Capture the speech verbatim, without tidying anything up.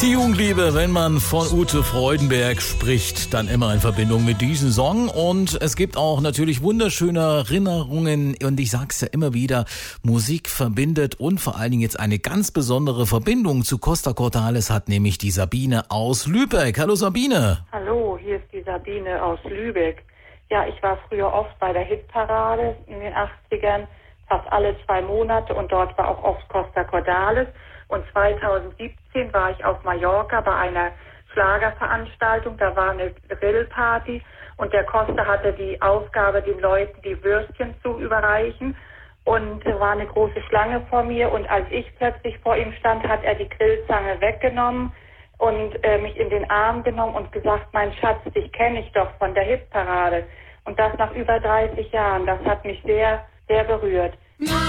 Die Jugendliebe, wenn man von Ute Freudenberg spricht, dann immer in Verbindung mit diesem Song. Und es gibt auch natürlich wunderschöne Erinnerungen. Und ich sag's ja immer wieder, Musik verbindet und vor allen Dingen jetzt eine ganz besondere Verbindung zu Costa Cordalis hat nämlich die Sabine aus Lübeck. Hallo Sabine. Hallo, hier ist die Sabine aus Lübeck. Ja, ich war früher oft bei der Hitparade in den achtzigern, fast alle zwei Monate, und dort war auch oft Costa Cordalis. Und zweitausendsiebzehn war ich auf Mallorca bei einer Schlagerveranstaltung. Da war eine Grillparty und der Costa hatte die Aufgabe, den Leuten die Würstchen zu überreichen. Und da war eine große Schlange vor mir. Und als ich plötzlich vor ihm stand, hat er die Grillzange weggenommen und äh, mich in den Arm genommen und gesagt: Mein Schatz, dich kenne ich doch von der Hitparade. Und das nach über dreißig Jahren. Das hat mich sehr, sehr berührt.